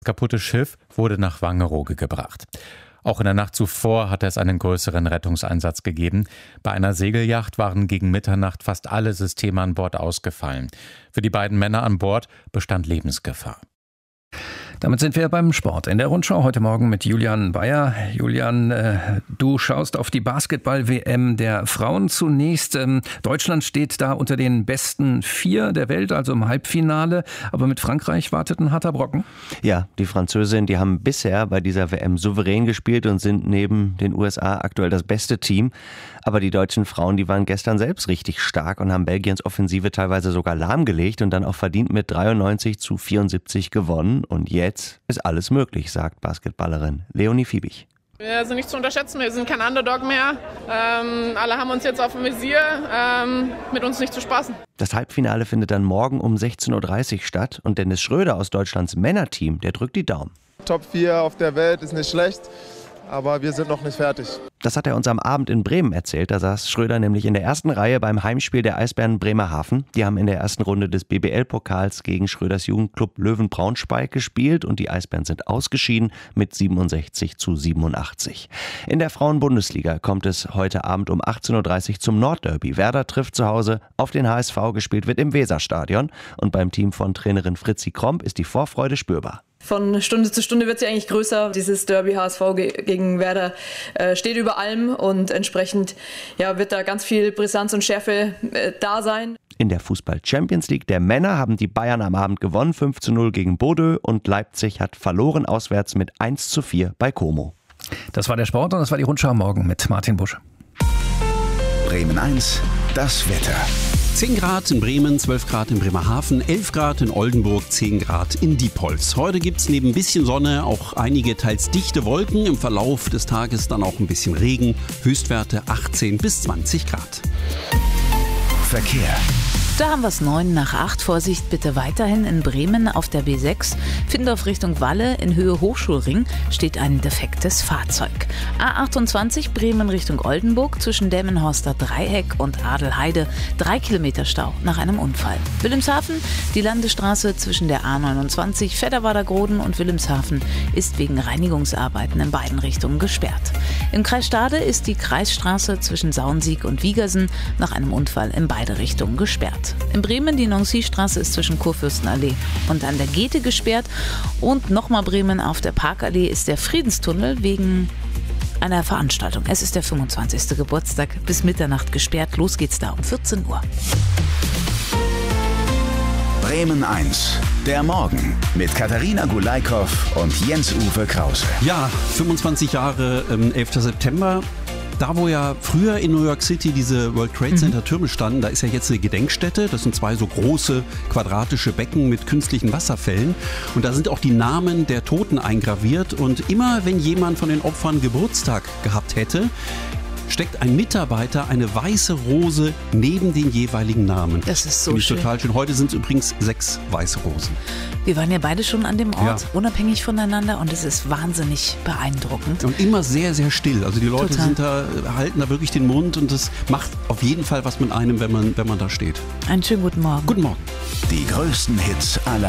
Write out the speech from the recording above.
Das kaputte Schiff wurde nach Wangerooge gebracht. Auch in der Nacht zuvor hatte es einen größeren Rettungseinsatz gegeben. Bei einer Segelyacht waren gegen Mitternacht fast alle Systeme an Bord ausgefallen. Für die beiden Männer an Bord bestand Lebensgefahr. Damit sind wir beim Sport. In der Rundschau heute Morgen mit Julian Bayer. Julian, du schaust auf die Basketball-WM der Frauen zunächst. Deutschland steht da unter den besten 4 der Welt, also im Halbfinale. Aber mit Frankreich wartet ein harter Brocken. Ja, die Französinnen, die haben bisher bei dieser WM souverän gespielt und sind neben den USA aktuell das beste Team. Aber die deutschen Frauen, die waren gestern selbst richtig stark und haben Belgiens Offensive teilweise sogar lahmgelegt und dann auch verdient mit 93-74 gewonnen. Und jetzt ist alles möglich, sagt Basketballerin Leonie Fiebig. Wir sind nicht zu unterschätzen, wir sind kein Underdog mehr. Alle haben uns jetzt auf dem Visier, mit uns nicht zu spaßen. Das Halbfinale findet dann morgen um 16.30 Uhr statt und Dennis Schröder aus Deutschlands Männerteam, der drückt die Daumen. Top 4 auf der Welt ist nicht schlecht, aber wir sind noch nicht fertig. Das hat er uns am Abend in Bremen erzählt. Da saß Schröder nämlich in der ersten Reihe beim Heimspiel der Eisbären Bremerhaven. Die haben in der ersten Runde des BBL-Pokals gegen Schröders Jugendclub Löwen Braunschweig gespielt und die Eisbären sind ausgeschieden mit 67-87. In der Frauenbundesliga kommt es heute Abend um 18.30 Uhr zum Nordderby. Werder trifft zu Hause auf den HSV, gespielt wird im Weserstadion. Und beim Team von Trainerin Fritzi Kromp ist die Vorfreude spürbar. Von Stunde zu Stunde wird sie eigentlich größer. Dieses Derby HSV gegen Werder steht über allem und entsprechend wird da ganz viel Brisanz und Schärfe da sein. In der Fußball-Champions League der Männer haben die Bayern am Abend gewonnen, 5:0 gegen Bodø, und Leipzig hat verloren auswärts mit 1:4 bei Como. Das war der Sport und das war die Rundschau morgen mit Martin Busch. Bremen 1, das Wetter. 10 Grad in Bremen, 12 Grad in Bremerhaven, 11 Grad in Oldenburg, 10 Grad in Diepholz. Heute gibt es neben ein bisschen Sonne auch einige teils dichte Wolken. Im Verlauf des Tages dann auch ein bisschen Regen. Höchstwerte 18 bis 20 Grad. Verkehr. Da haben wir es 9 nach 8. Vorsicht bitte weiterhin in Bremen auf der B6. Findorf Richtung Walle in Höhe Hochschulring steht ein defektes Fahrzeug. A28 Bremen Richtung Oldenburg zwischen Delmenhorster Dreieck und Adelheide 3 Kilometer Stau nach einem Unfall. Wilhelmshaven, die Landesstraße zwischen der A29 Fedderwader-Groden und Wilhelmshaven ist wegen Reinigungsarbeiten in beiden Richtungen gesperrt. Im Kreis Stade ist die Kreisstraße zwischen Saunsiek und Wiegersen nach einem Unfall in beide Richtungen gesperrt. In Bremen die Nancy-Straße ist zwischen Kurfürstenallee und an der Goethe gesperrt. Und nochmal Bremen auf der Parkallee ist der Friedenstunnel wegen einer Veranstaltung. Es ist der 25. Geburtstag, bis Mitternacht gesperrt. Los geht's da um 14 Uhr. Bremen 1, der Morgen mit Katharina Gulaikow und Jens-Uwe Krause. Ja, 25 Jahre, 11. September. Da, wo ja früher in New York City diese World Trade Center Türme standen, da ist ja jetzt eine Gedenkstätte. Das sind 2 so große quadratische Becken mit künstlichen Wasserfällen. Und da sind auch die Namen der Toten eingraviert. Und immer, wenn jemand von den Opfern Geburtstag gehabt hätte, steckt ein Mitarbeiter eine weiße Rose neben den jeweiligen Namen. Das ist so Finde ich schön. total schön. Heute sind es übrigens 6 weiße Rosen. Wir waren ja beide schon an dem Ort, unabhängig voneinander, und es ist wahnsinnig beeindruckend. Und immer sehr, sehr still. Also die Leute halten da wirklich den Mund, und das macht auf jeden Fall was mit einem, wenn man da steht. Einen schönen guten Morgen. Guten Morgen. Die größten Hits aller